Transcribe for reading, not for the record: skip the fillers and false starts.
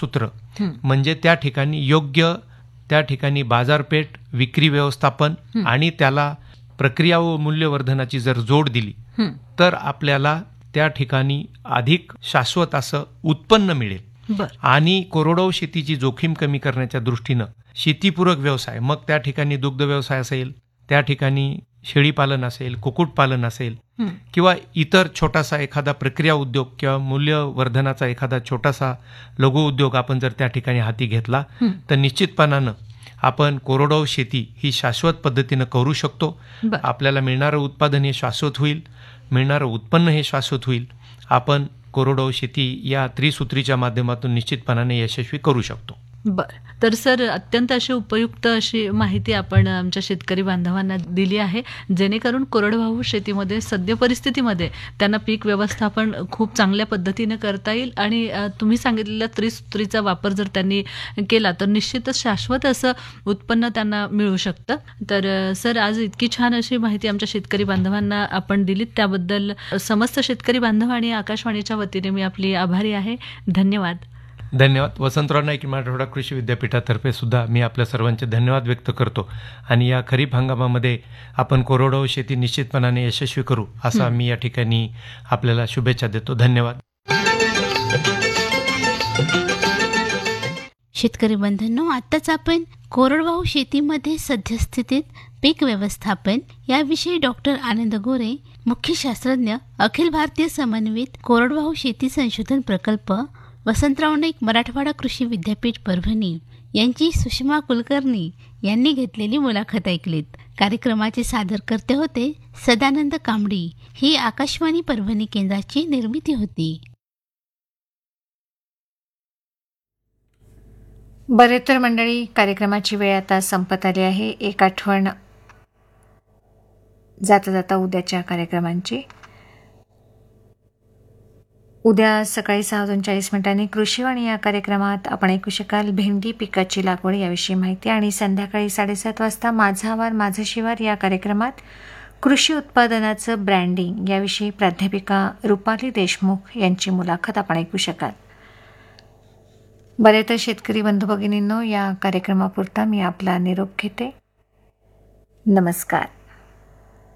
सूत्र म्हणजे त्या ठिकाणी बाजारपेठ, विक्री व्यवस्थापन आणि त्याला प्रक्रिया व मूल्यवर्धनाची जर जोड दिली तर आपल्याला त्या ठिकाणी अधिक शाश्वत असं उत्पन्न मिळेल. आणि कोरडवाहू शेतीची जोखीम कमी करण्याच्या दृष्टीनं शेतीपूरक व्यवसाय, मग त्या ठिकाणी दुग्ध व्यवसाय असेल, त्या ठिकाणी शेळीपालन असेल, कुक्कुटपालन असेल किंवा इतर छोटासा एखादा प्रक्रिया उद्योग किंवा मूल्यवर्धनाचा एखादा छोटासा लघु उद्योग आपण जर त्या ठिकाणी हाती घेतला तर निश्चितपणानं आपण कोरडवाहू शेती ही शाश्वत पद्धतीनं करू शकतो. आपल्याला मिळणारं उत्पादन हे शाश्वत होईल, मिळणारं उत्पन्न हे शाश्वत होईल. आपण कोरडवाहू शेती या त्रिसूत्रीच्या माध्यमातून निश्चितपणाने यशस्वी करू शकतो. बरं, तर सर अत्यंत अशी उपयुक्त अशी माहिती आपण आमच्या शेतकरी बांधवांना दिली आहे, जेणेकरून कोरडवाहू शेतीमध्ये सद्य परिस्थितीमध्ये त्यांना पीक व्यवस्थापन खूप चांगल्या पद्धतीने करता येईल आणि तुम्ही सांगितलेल्या त्रिसूत्रीचा वापर जर त्यांनी केला तर निश्चितच शाश्वत असं उत्पन्न त्यांना मिळू शकतं. तर सर, आज इतकी छान अशी माहिती आमच्या शेतकरी बांधवांना आपण दिलीत, त्याबद्दल समस्त शेतकरी बांधव आणि आकाशवाणीच्या वतीने मी आपली आभारी आहे. धन्यवाद. धन्यवाद. वसंतराव नाईक मराठवाडा कृषी विद्यापीठातर्फे सुद्धा मी आपल्या सर्वांचे धन्यवाद व्यक्त करतो आणि या खरीप हंगामामध्ये आपण कोरडवाहू शेती निश्चितपणाने यशस्वी करू असा मी या ठिकाणी आपल्याला शुभेच्छा देतो. धन्यवाद. शेतकरी बंधूंनो, आताच आपण कोरडवाहू शेतीमध्ये सद्यस्थितीत पीक व्यवस्थापन याविषयी डॉक्टर आनंद गोरे, मुख्य शास्त्रज्ञ, अखिल भारतीय समन्वित कोरडवाहू शेती संशोधन प्रकल्प, वसंतराव नाईक मराठवाडा कृषी विद्यापीठ परभणी यांची सुषमा कुलकर्णी यांनी घेतलेली मुलाखत ऐकलीत. कार्यक्रमाचे सादरकर्ते होते सदानंद कांबडी. ही आकाशवाणी परभणी केंद्राची निर्मिती होती. बरे तर मंडळी, कार्यक्रमाची वेळ आता संपत आली आहे. एक आठवण जाता जाता उद्याच्या कार्यक्रमांची. उद्या सकाळी 6:40 कृषीवाणी या कार्यक्रमात आपण ऐकू शकाल भेंडी पिकाची लागवड याविषयी माहिती आणि संध्याकाळी 7:30 वाजता माझा आवार माझं शिवार या कार्यक्रमात कृषी उत्पादनाचं ब्रँडिंग याविषयी प्राध्यापिका रुपाली देशमुख यांची मुलाखत आपण ऐकू शकाल. बरे तर शेतकरी बंधू भगिनींनो, या कार्यक्रमापुरता मी आपला निरोप घेते. नमस्कार.